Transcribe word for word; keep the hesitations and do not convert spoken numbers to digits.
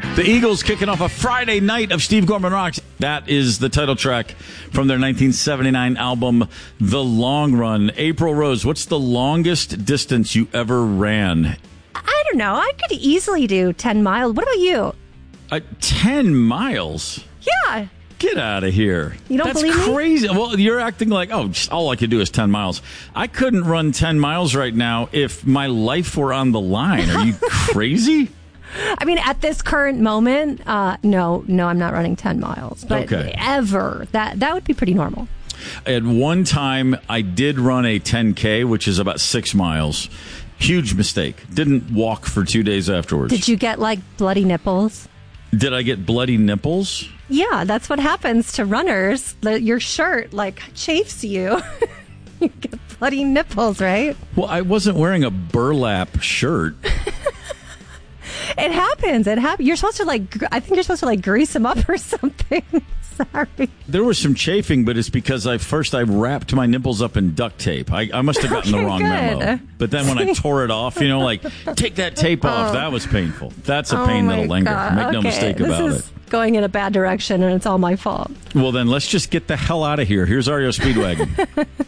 The Eagles kicking off a Friday night of Steve Gorman Rocks. That is the title track from their nineteen seventy-nine album, The Long Run. April Rose, what's the longest distance you ever ran? I don't know. I could easily do ten miles. What about you? Uh, ten miles? Yeah. Get out of here. You don't That's believe me? crazy. Well, you're acting like, oh, just all I could do is ten miles. I couldn't run ten miles right now if my life were on the line. Are you crazy? I mean, at this current moment, uh, no, no, I'm not running ten miles. But Okay. ever, that that would be pretty normal. At one time, I did run a ten K, which is about six miles. Huge mistake. Didn't walk for two days afterwards. Did you get, like, bloody nipples? Did I get bloody nipples? Yeah, that's what happens to runners. The, your shirt, like, chafes you. You get bloody nipples, right? Well, I wasn't wearing a burlap shirt. It happens. It happens. You're supposed to, like, gr- I think you're supposed to, like, grease them up or something. Sorry. There was some chafing, but it's because I first I wrapped my nipples up in duct tape. I, I must have gotten Okay, the wrong good. memo. But then when I tore it off, you know, like, take that tape off. Oh. That was painful. That's a Oh pain my that'll linger. God. Make no Okay, mistake this about is it. going in a bad direction, and it's all my fault. Well, then let's just get the hell out of here. Here's R E O Speedwagon.